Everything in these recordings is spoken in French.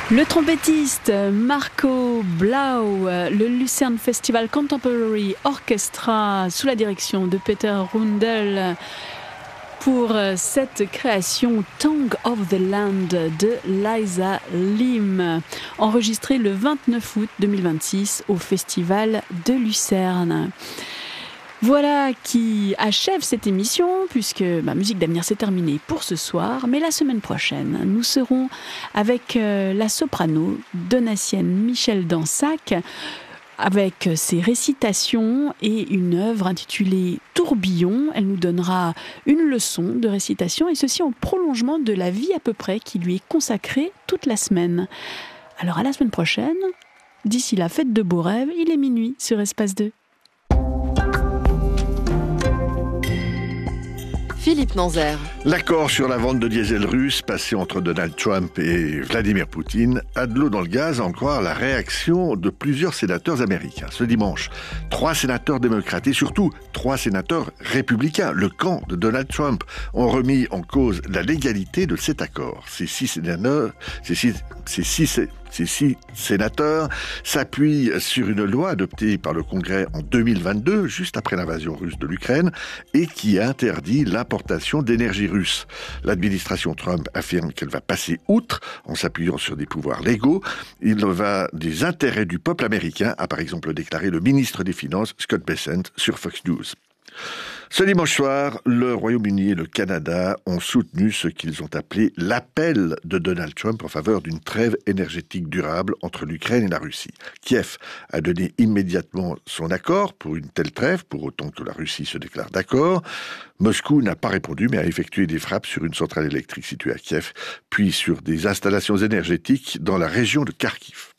Le trompettiste Marco Blau, le Lucerne Festival Contemporary Orchestra sous la direction de Peter Rundel pour cette création Tongue of the Land de Liza Lim, enregistrée le 29 août 2026 au Festival de Lucerne. Voilà qui achève cette émission, puisque Musique d'avenir c'est terminé pour ce soir. Mais la semaine prochaine, nous serons avec la soprano donatienne Michèle Dansac, avec ses récitations et une œuvre intitulée Tourbillon. Elle nous donnera une leçon de récitation, et ceci en prolongement de la vie à peu près qui lui est consacrée toute la semaine. Alors à la semaine prochaine. D'ici là, faites de beaux rêves. Il est minuit sur Espace 2. Philippe Nanzer. L'accord sur la vente de diesel russe passé entre Donald Trump et Vladimir Poutine a de l'eau dans le gaz, à en croire la réaction de plusieurs sénateurs américains. Ce dimanche, 3 sénateurs démocrates et surtout 3 sénateurs républicains, le camp de Donald Trump, ont remis en cause la légalité de cet accord. Ces six sénateurs s'appuient sur une loi adoptée par le Congrès en 2022, juste après l'invasion russe de l'Ukraine, et qui interdit l'importation d'énergie russe. L'administration Trump affirme qu'elle va passer outre en s'appuyant sur des pouvoirs légaux. Il va des intérêts du peuple américain, a par exemple déclaré le ministre des Finances, Scott Bessent, sur Fox News. Ce dimanche soir, le Royaume-Uni et le Canada ont soutenu ce qu'ils ont appelé l'appel de Donald Trump en faveur d'une trêve énergétique durable entre l'Ukraine et la Russie. Kiev a donné immédiatement son accord pour une telle trêve, pour autant que la Russie se déclare d'accord. Moscou n'a pas répondu, mais a effectué des frappes sur une centrale électrique située à Kiev, puis sur des installations énergétiques dans la région de Kharkiv.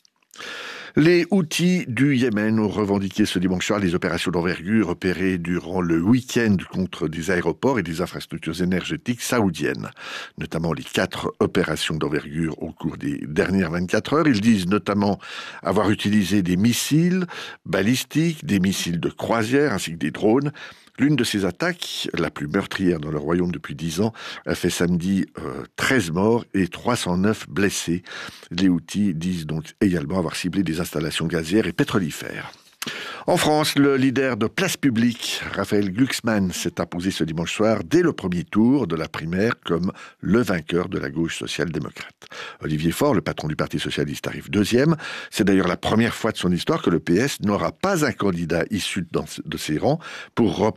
Les Houthis du Yémen ont revendiqué ce dimanche soir les opérations d'envergure opérées durant le week-end contre des aéroports et des infrastructures énergétiques saoudiennes, notamment les 4 opérations d'envergure au cours des dernières 24 heures. Ils disent notamment avoir utilisé des missiles balistiques, des missiles de croisière ainsi que des drones. L'une de ces attaques, la plus meurtrière dans le royaume depuis 10 ans, a fait samedi 13 morts et 309 blessés. Les Houthis disent donc également avoir ciblé des installations gazières et pétrolifères. En France, le leader de Place Publique, Raphaël Glucksmann, s'est imposé ce dimanche soir dès le premier tour de la primaire comme le vainqueur de la gauche social-démocrate. Olivier Faure, le patron du Parti socialiste, arrive 2e. C'est d'ailleurs la première fois de son histoire que le PS n'aura pas un candidat issu de ses rangs pour le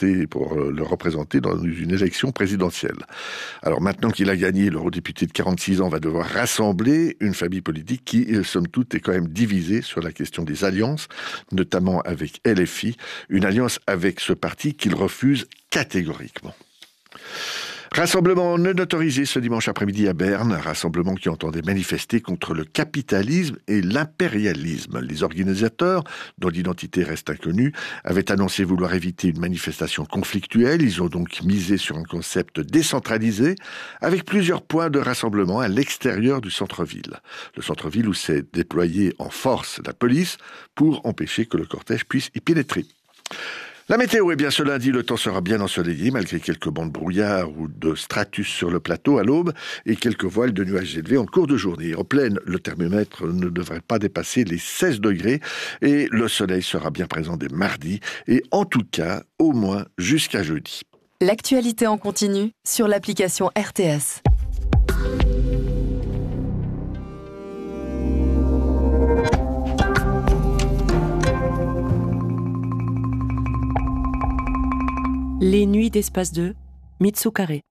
représenter dans une élection présidentielle. Alors maintenant qu'il a gagné, l'eurodéputé de 46 ans va devoir rassembler une famille politique qui, somme toute, est quand même divisée sur la question des alliances, notamment avec LFI, une alliance avec ce parti qu'il refuse catégoriquement. Rassemblement non autorisé ce dimanche après-midi à Berne, un rassemblement qui entendait manifester contre le capitalisme et l'impérialisme. Les organisateurs, dont l'identité reste inconnue, avaient annoncé vouloir éviter une manifestation conflictuelle. Ils ont donc misé sur un concept décentralisé, avec plusieurs points de rassemblement à l'extérieur du centre-ville. Le centre-ville où s'est déployée en force la police pour empêcher que le cortège puisse y pénétrer. La météo, ce lundi, le temps sera bien ensoleillé, malgré quelques bancs de brouillard ou de stratus sur le plateau à l'aube et quelques voiles de nuages élevés en cours de journée. En plaine, le thermomètre ne devrait pas dépasser les 16 degrés et le soleil sera bien présent dès mardi et en tout cas, au moins jusqu'à jeudi. L'actualité en continu sur l'application RTS. Les nuits d'Espace 2, Mitsu Carré.